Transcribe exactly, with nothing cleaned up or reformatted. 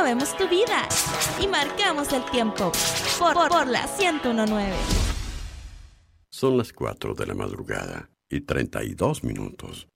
movemos tu vida y marcamos el tiempo por, por, por la ciento uno punto nueve. Son las cuatro de la madrugada y treinta y dos minutos.